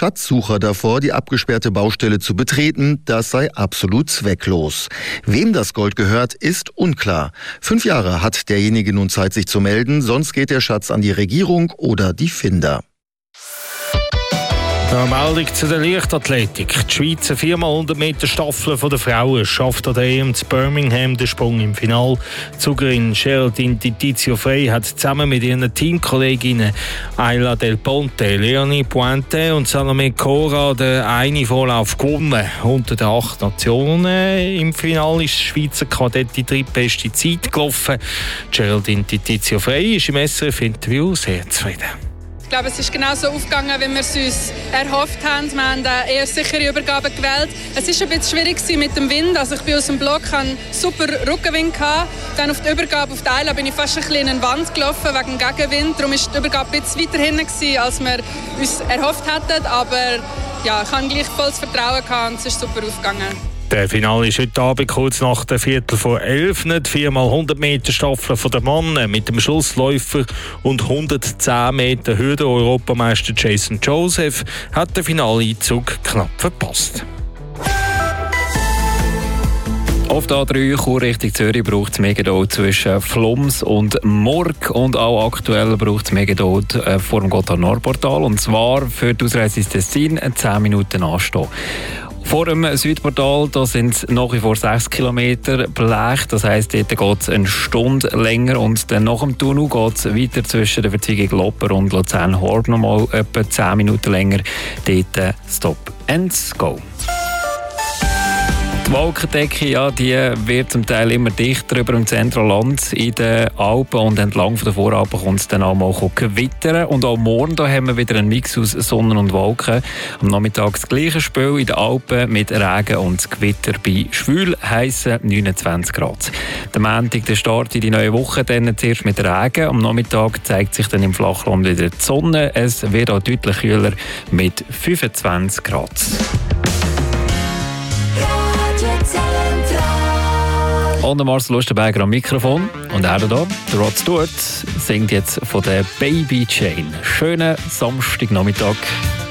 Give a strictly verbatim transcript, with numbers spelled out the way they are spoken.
Schatzsucher davor, die abgesperrte Baustelle zu betreten. Das sei absolut zwecklos. Wem das Gold gehört, ist unklar. Fünf Jahre hat derjenige nun Zeit, sich zu melden, sonst geht der Schatz an die Regierung oder die Finder. Eine Meldung zu der Leichtathletik. Die Schweizer viermal hundert Meter Staffel der Frauen schafft an der E M zu Birmingham den Sprung im Finale. Die Zugerin Geraldine Titizio Frey hat zusammen mit ihren Teamkolleginnen Ayla Del Ponte, Leonie Puente und Salome Cora den einen Vorlauf gewonnen. Unter den acht Nationen im Finale ist die Schweizer Kadett die drittbeste Zeit gelaufen. Geraldine Titizio Frey ist im S R F-Interview sehr zufrieden. Ich glaube, es ist genau so aufgegangen, wie wir es uns erhofft haben. Wir haben eine eher sichere Übergabe gewählt. Es war ein bisschen schwierig mit dem Wind. Also ich bin aus dem Block, hatte super Rückenwind. Dann auf die Übergabe auf die Eile bin ich fast ein bisschen in eine Wand gelaufen wegen dem Gegenwind. Darum war die Übergabe ein bisschen weiter hinten, als wir uns erhofft hätten. Aber ja, ich hatte gleich volles Vertrauen und es ist super aufgegangen. Der Finale ist heute Abend kurz nach der Viertel vor elf. Die viermal hundert Meter Staffel der Mann mit dem Schlussläufer und hundertzehn Meter Hürde Europameister Jason Joseph hat den Finaleinzug knapp verpasst. Auf der A drei Chur Richtung Zürich braucht es Megadot zwischen Flums und Murg und auch aktuell braucht es Megadot äh, vor dem Gotthard-Nordportal und zwar für die Ausreise ins Tessin zehn Minuten anstehen. Vor dem Südportal da sind es nach wie vor sechs Kilometer Blech, das heisst, dort geht es eine Stunde länger und dann nach dem Tunnel geht es weiter zwischen der Verzweigung Lopper und Luzern-Horb nochmal etwa zehn Minuten länger. Dort Stop and Go. Die Wolkendecke, ja, die wird zum Teil immer dichter über dem Zentralland in den Alpen und entlang von der Voralpen kommt es dann auch mal gewittern. Und auch morgen da haben wir wieder einen Mix aus Sonne und Wolken. Am Nachmittag das gleiche Spiel in den Alpen mit Regen und Gewitter bei schwül heissen neunundzwanzig Grad. Der Montag, der Start in die neue Woche, dann zuerst mit Regen. Am Nachmittag zeigt sich dann im Flachland wieder die Sonne. Es wird auch deutlich kühler mit fünfundzwanzig Grad. Und der Marcel Lustenberger am Mikrofon. Und er da, der Rod Stewart, singt jetzt von der Baby Jane. Schönen Samstagnachmittag.